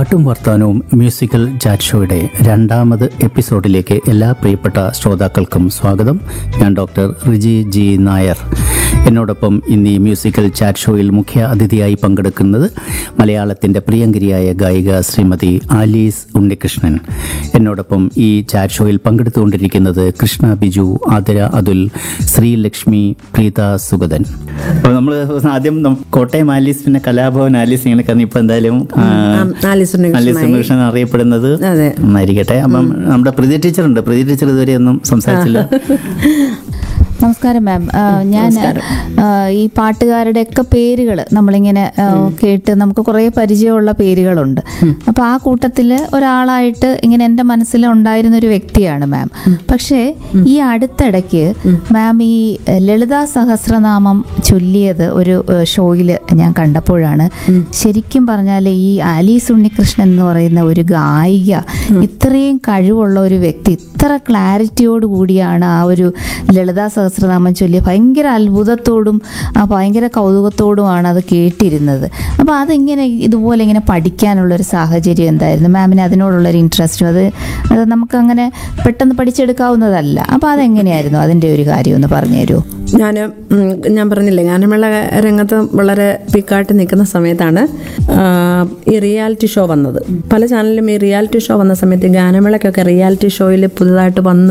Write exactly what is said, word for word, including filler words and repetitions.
പാട്ടും വർത്താനവും musical chat ഷോയുടെ രണ്ടാമത് എപ്പിസോഡിലേക്ക് എല്ലാ പ്രിയപ്പെട്ട ശ്രോതാക്കൾക്കും സ്വാഗതം. ഞാൻ ഡോക്ടർ റിജി ജി നായർ. എന്നോടൊപ്പം ഇന്ന് ഈ മ്യൂസിക്കൽ ചാറ്റ് ഷോയിൽ മുഖ്യ അതിഥിയായി പങ്കെടുക്കുന്നത് മലയാളത്തിൻ്റെ പ്രിയങ്കരിയായ ഗായിക ശ്രീമതി ആലീസ് ഉണ്ണികൃഷ്ണൻ. എന്നോടൊപ്പം ഈ ചാറ്റ് ഷോയിൽ പങ്കെടുത്തുകൊണ്ടിരിക്കുന്നത് കൃഷ്ണ ബിജു, ആതിര അതുൽ, ശ്രീലക്ഷ്മി, പ്രീത സുഗതൻ. അപ്പോൾ നമ്മൾ ആദ്യം കോട്ടയം ആലീസ്, പിന്നെ കലാഭവൻ ആലീസ്, ഇങ്ങനെ കാരണം ഇപ്പോൾ എന്തായാലും ആലീസ് ഉണ്ണികൃഷ്ണൻ അറിയപ്പെടുന്നത് നന്നായിരിക്കട്ടെ. അപ്പം നമ്മുടെ പ്രീതി ടീച്ചറുണ്ട്. പ്രീതി ടീച്ചർ ഇതുവരെ ഒന്നും സംസാരിച്ചില്ല. നമസ്കാരം മാം. ഞാൻ ഈ പാട്ടുകാരുടെയൊക്കെ പേരുകൾ നമ്മളിങ്ങനെ കേട്ട് നമുക്ക് കുറേ പരിചയമുള്ള പേരുകളുണ്ട്. അപ്പോൾ ആ കൂട്ടത്തിൽ ഒരാളായിട്ട് ഇങ്ങനെ എൻ്റെ മനസ്സിൽ ഉണ്ടായിരുന്ന ഒരു വ്യക്തിയാണ് മാം. പക്ഷേ ഈ അടുത്തിടയ്ക്ക് മാം ഈ ലളിതാ സഹസ്രനാമം ചൊല്ലിയത് ഒരു ഷോയിൽ ഞാൻ കണ്ടപ്പോഴാണ് ശരിക്കും പറഞ്ഞാൽ ഈ ആലീസ് ഉണ്ണികൃഷ്ണൻ എന്ന് പറയുന്ന ഒരു ഗായിക, ഇത്രയും കഴിവുള്ള ഒരു വ്യക്തി, ഇത്ര ക്ലാരിറ്റിയോട് കൂടിയാണ് ആ ഒരു ലളിതാ സഹസ്രനാമം ചൊല്ലി ഭയങ്കര അത്ഭുതത്തോടും ഭയങ്കര കൗതുകത്തോടുമാണ് അത് കേട്ടിരുന്നത്. അപ്പോൾ അതിങ്ങനെ ഇതുപോലെ ഇങ്ങനെ പഠിക്കാനുള്ളൊരു സാഹചര്യം എന്തായിരുന്നു മാമിന്? അതിനോടുള്ളൊരു ഇൻട്രസ്റ്റും അത് അത് നമുക്കങ്ങനെ പെട്ടെന്ന് പഠിച്ചെടുക്കാവുന്നതല്ല. അപ്പോൾ അതെങ്ങനെയായിരുന്നു അതിൻ്റെ ഒരു കാര്യം ഒന്ന് പറഞ്ഞു തരുമോ? ഞാൻ ഞാൻ പറഞ്ഞില്ലേ, ഗാനമേള രംഗത്ത് വളരെ പിക്കായിട്ട് നിൽക്കുന്ന സമയത്താണ് ഈ റിയാലിറ്റി ഷോ വന്നത്. പല ചാനലിലും ഈ റിയാലിറ്റി ഷോ വന്ന സമയത്ത് ഗാനമേളയ്ക്കൊക്കെ റിയാലിറ്റി ഷോയിൽ പുതുതായിട്ട് വന്ന്